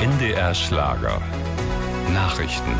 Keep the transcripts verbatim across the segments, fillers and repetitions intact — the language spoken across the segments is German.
N D R Schlager. Nachrichten.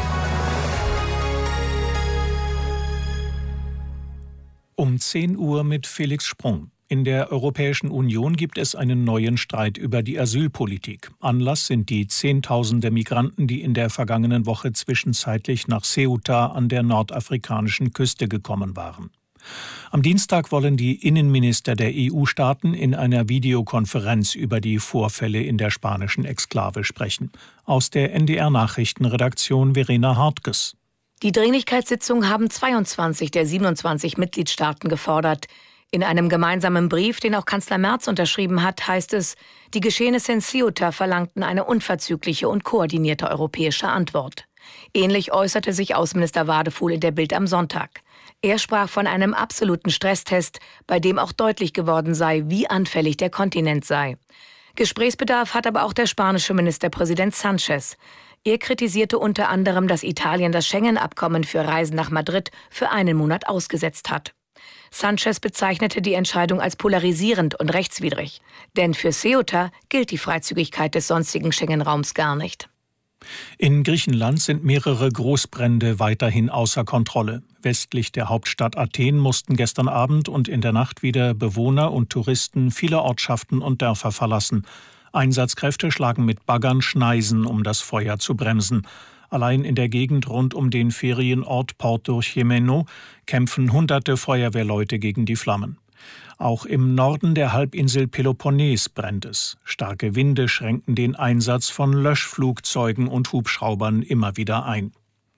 Um zehn Uhr mit Felix Sprung. In der Europäischen Union gibt es einen neuen Streit über die Asylpolitik. Anlass sind die Zehntausende Migranten, die in der vergangenen Woche zwischenzeitlich nach Ceuta an der nordafrikanischen Küste gekommen waren. Am Dienstag wollen die Innenminister der E U-Staaten in einer Videokonferenz über die Vorfälle in der spanischen Exklave sprechen. Aus der N D R-Nachrichtenredaktion Verena Hartges. Die Dringlichkeitssitzung haben zweiundzwanzig der siebenundzwanzig Mitgliedstaaten gefordert. In einem gemeinsamen Brief, den auch Kanzler Merz unterschrieben hat, heißt es, die Geschehnisse in Ceuta verlangten eine unverzügliche und koordinierte europäische Antwort. Ähnlich äußerte sich Außenminister Wadefuhl in der Bild am Sonntag. Er sprach von einem absoluten Stresstest, bei dem auch deutlich geworden sei, wie anfällig der Kontinent sei. Gesprächsbedarf hat aber auch der spanische Ministerpräsident Sánchez. Er kritisierte unter anderem, dass Italien das Schengen-Abkommen für Reisen nach Madrid für einen Monat ausgesetzt hat. Sánchez bezeichnete die Entscheidung als polarisierend und rechtswidrig. Denn für Ceuta gilt die Freizügigkeit des sonstigen Schengen-Raums gar nicht. In Griechenland sind mehrere Großbrände weiterhin außer Kontrolle. Westlich der Hauptstadt Athen mussten gestern Abend und in der Nacht wieder Bewohner und Touristen vieler Ortschaften und Dörfer verlassen. Einsatzkräfte schlagen mit Baggern Schneisen, um das Feuer zu bremsen. Allein in der Gegend rund um den Ferienort Porto Gimeno kämpfen hunderte Feuerwehrleute gegen die Flammen. Auch im Norden der Halbinsel Peloponnes brennt es. Starke Winde schränken den Einsatz von Löschflugzeugen und Hubschraubern immer wieder ein.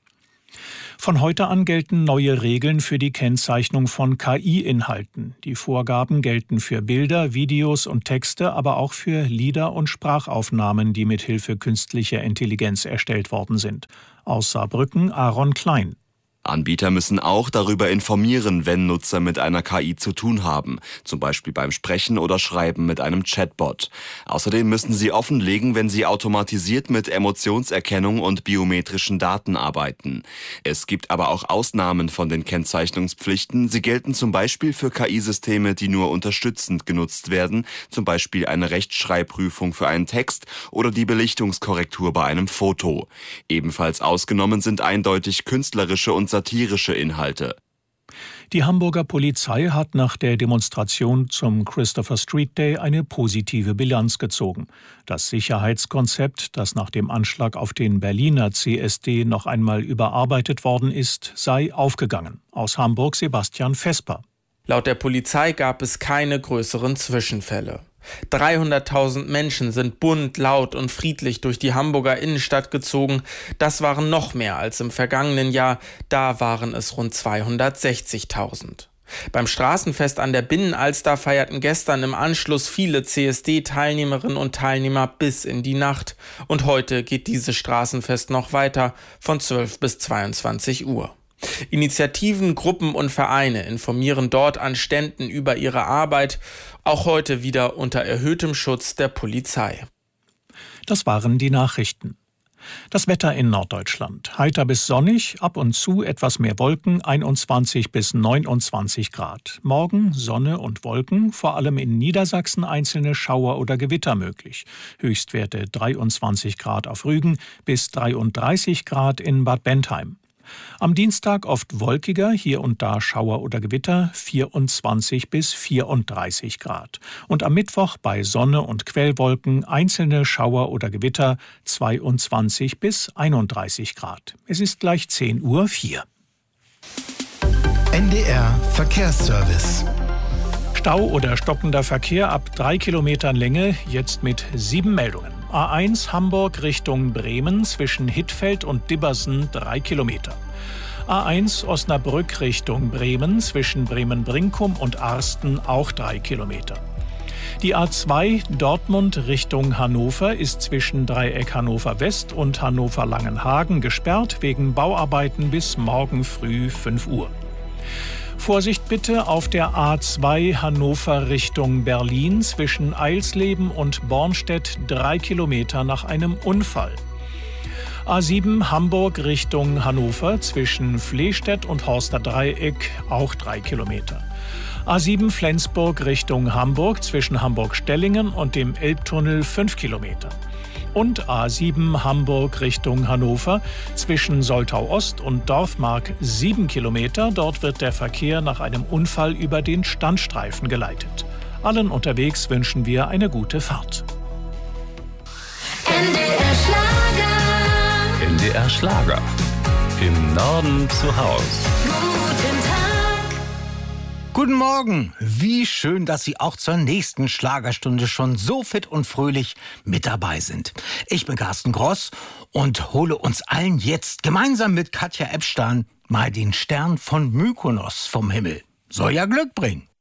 Von heute an gelten neue Regeln für die Kennzeichnung von K I-Inhalten. Die Vorgaben gelten für Bilder, Videos und Texte, aber auch für Lieder und Sprachaufnahmen, die mit Hilfe künstlicher Intelligenz erstellt worden sind. Aus Saarbrücken Aaron Klein. Anbieter müssen auch darüber informieren, wenn Nutzer mit einer K I zu tun haben, zum Beispiel beim Sprechen oder Schreiben mit einem Chatbot. Außerdem müssen sie offenlegen, wenn sie automatisiert mit Emotionserkennung und biometrischen Daten arbeiten. Es gibt aber auch Ausnahmen von den Kennzeichnungspflichten. Sie gelten zum Beispiel für K I-Systeme, die nur unterstützend genutzt werden, zum Beispiel eine Rechtschreibprüfung für einen Text oder die Belichtungskorrektur bei einem Foto. Ebenfalls ausgenommen sind eindeutig künstlerische und satirische Inhalte. Die Hamburger Polizei hat nach der Demonstration zum Christopher Street Day eine positive Bilanz gezogen. Das Sicherheitskonzept, das nach dem Anschlag auf den Berliner C S D noch einmal überarbeitet worden ist, sei aufgegangen. Aus Hamburg Sebastian Vesper. Laut der Polizei gab es keine größeren Zwischenfälle. dreihunderttausend Menschen sind bunt, laut und friedlich durch die Hamburger Innenstadt gezogen. Das waren noch mehr als im vergangenen Jahr. Da waren es rund zweihundertsechzigtausend. Beim Straßenfest an der Binnenalster feierten gestern im Anschluss viele C S D-Teilnehmerinnen und Teilnehmer bis in die Nacht. Und heute geht dieses Straßenfest noch weiter von zwölf bis zweiundzwanzig Uhr. Initiativen, Gruppen und Vereine informieren dort an Ständen über ihre Arbeit, auch heute wieder unter erhöhtem Schutz der Polizei. Das waren die Nachrichten. Das Wetter in Norddeutschland. Heiter bis sonnig, ab und zu etwas mehr Wolken, einundzwanzig bis neunundzwanzig Grad. Morgen Sonne und Wolken, vor allem in Niedersachsen einzelne Schauer oder Gewitter möglich. Höchstwerte dreiundzwanzig Grad auf Rügen bis dreiunddreißig Grad in Bad Bentheim. Am Dienstag oft wolkiger, hier und da Schauer oder Gewitter, vierundzwanzig bis vierunddreißig Grad. Und am Mittwoch bei Sonne und Quellwolken einzelne Schauer oder Gewitter, zweiundzwanzig bis einunddreißig Grad. Es ist gleich zehn Uhr vier. N D R Verkehrsservice. Stau oder stockender Verkehr ab drei Kilometern Länge, jetzt mit sieben Meldungen. A eins Hamburg Richtung Bremen zwischen Hittfeld und Dibbersen drei Kilometer. A eins Osnabrück Richtung Bremen zwischen Bremen-Brinkum und Arsten auch drei Kilometer. Die A zwei Dortmund Richtung Hannover ist zwischen Dreieck Hannover West und Hannover Langenhagen gesperrt wegen Bauarbeiten bis morgen früh fünf Uhr. Vorsicht bitte auf der A zwei Hannover Richtung Berlin zwischen Eilsleben und Bornstedt drei Kilometer nach einem Unfall. A sieben Hamburg Richtung Hannover zwischen Flehstedt und Horster Dreieck auch drei Kilometer. A sieben Flensburg Richtung Hamburg zwischen Hamburg-Stellingen und dem Elbtunnel fünf Kilometer. Und A sieben Hamburg Richtung Hannover zwischen Soltau Ost und Dorfmark sieben Kilometer. Dort wird der Verkehr nach einem Unfall über den Standstreifen geleitet. Allen unterwegs wünschen wir eine gute Fahrt. N D R Schlager. N D R Schlager. Im Norden zu Haus. Guten Tag. Guten Morgen. Wie schön, dass Sie auch zur nächsten Schlagerstunde schon so fit und fröhlich mit dabei sind. Ich bin Carsten Gross und hole uns allen jetzt gemeinsam mit Katja Epstein mal den Stern von Mykonos vom Himmel. Soll ja Glück bringen.